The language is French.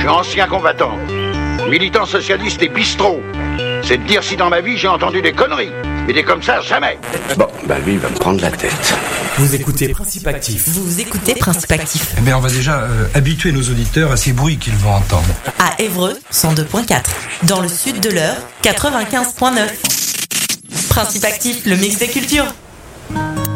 suis ancien combattant, militant socialiste et bistrot. C'est de dire si dans ma vie j'ai entendu des conneries. Mais des comme ça, jamais. Bon, lui, il va me prendre la tête. Vous écoutez Principe Actif. Vous écoutez Principe Actif. Eh bien, on va déjà habituer nos auditeurs à ces bruits qu'ils vont entendre. À Évreux, 102.4. Dans le sud de l'Eure, 95.9. Principe Actif, le mix des cultures.